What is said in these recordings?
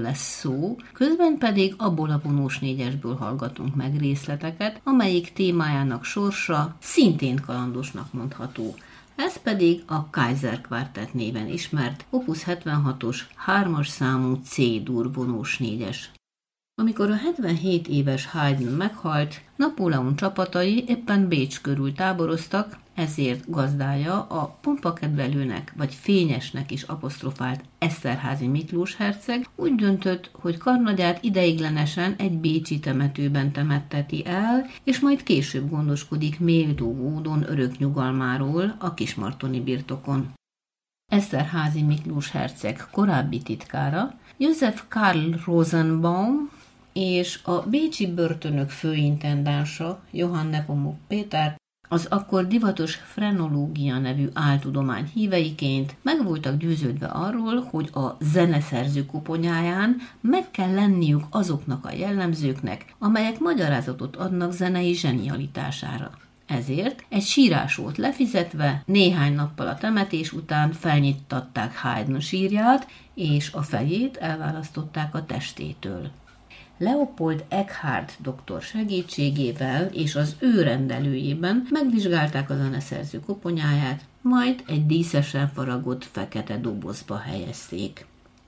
lesz szó, közben pedig abból a vonós négyesből hallgatunk meg részleteket, amelyik témájának sorsa szintén kalandosnak mondható. Ez pedig a Kaiser Quartet néven ismert Opus 76-os 3-as számú C-dur vonós négyes. Amikor a 77 éves Haydn meghalt, Napóleon csapatai éppen Bécs körül táboroztak, ezért gazdája a pompakedvelőnek vagy fényesnek is apostrofált Eszterházy Miklós herceg úgy döntött, hogy karnagyát ideiglenesen egy bécsi temetőben temetteti el, és majd később gondoskodik méltó módon örök nyugalmáról a kismartoni birtokon. Eszterházy Miklós herceg korábbi titkára, József Karl Rosenbaum és a bécsi börtönök főintendánsa, Johann Nepomuk Péter, az akkor divatos frenológia nevű áltudomány híveiként meg voltak győződve arról, hogy a zeneszerző koponyáján meg kell lenniük azoknak a jellemzőknek, amelyek magyarázatot adnak zenei zsenialitására. Ezért egy sírásót lefizetve néhány nappal a temetés után felnyittatták Haydn sírját, és a fejét elválasztották a testétől. Leopold Eckhardt doktor segítségével és az ő rendelőjében megvizsgálták a zeneszerző koponyáját, majd egy díszesen faragott fekete dobozba helyezték.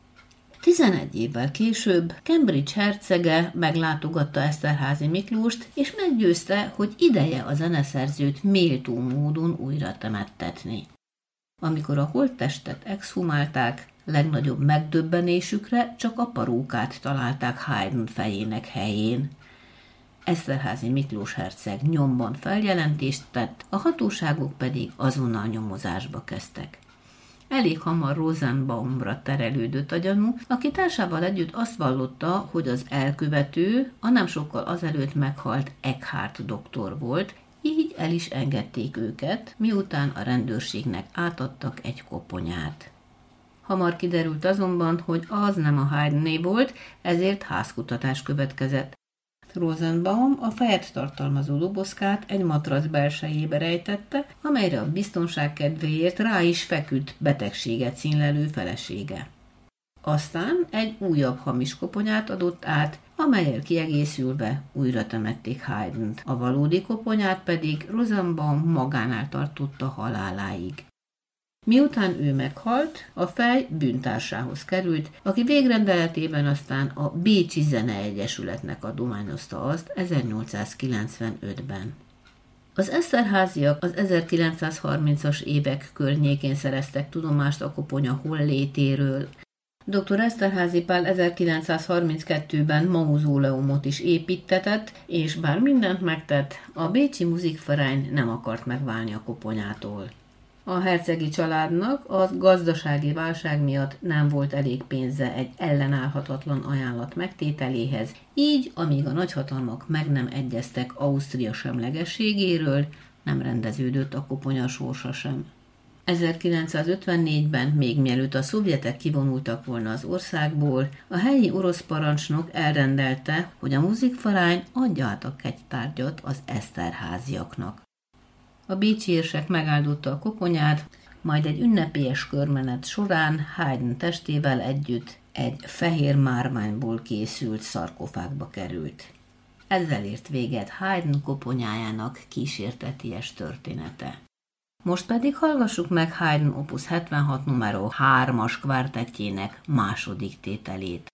11 évvel később Cambridge hercege meglátogatta Eszterházy Miklóst, és meggyőzte, hogy ideje a zeneszerzőt méltó módon újra temettetni. Amikor a holttestet exhumálták, legnagyobb megdöbbenésükre csak a parókát találták Haydn fejének helyén. Eszterházy Miklós herceg nyomban feljelentést tett, a hatóságok pedig azonnal nyomozásba kezdtek. Elég hamar Rosenbaumra terelődött a gyanú, aki társával együtt azt vallotta, hogy az elkövető a nem sokkal azelőtt meghalt Eckhardt doktor volt, így el is engedték őket, miután a rendőrségnek átadtak egy koponyát. Hamar kiderült azonban, hogy az nem a Haydné volt, ezért házkutatás következett. Rosenbaum a fejet tartalmazó dobozkát egy matrac belsejébe rejtette, amelyre a biztonság kedvéért rá is feküdt betegséget színlelő felesége. Aztán egy újabb hamis koponyát adott át, amellyel kiegészülve újra temették Haydnt, a valódi koponyát pedig Rosenbaum magánál tartotta haláláig. Miután ő meghalt, a fej bűntársához került, aki végrendeletében aztán a Bécsi Zeneegyesületnek adományozta azt 1895-ben. Az Eszterházyak az 1930-as évek környékén szereztek tudomást a koponya hollétéről. Dr. Eszterházy Pál 1932-ben mauzóleumot is építtetett, és bár mindent megtett, a bécsi Musikverein nem akart megválni a koponyától. A hercegi családnak a gazdasági válság miatt nem volt elég pénze egy ellenállhatatlan ajánlat megtételéhez, így, amíg a nagyhatalmak meg nem egyeztek Ausztria semlegességéről, nem rendeződött a koponya sorsa sem. 1954-ben, még mielőtt a szovjetek kivonultak volna az országból, a helyi orosz parancsnok elrendelte, hogy a Musikverein adja át a kegytárgyat az Eszterházyak-nak. A bécsi érsek megáldotta a koponyát, majd egy ünnepélyes körmenet során Haydn testével együtt egy fehér márványból készült szarkofágba került. Ezzel ért véget Haydn koponyájának kísérteties története. Most pedig hallgassuk meg Haydn Opus 76 numero 3-as kvártettjének második tételét.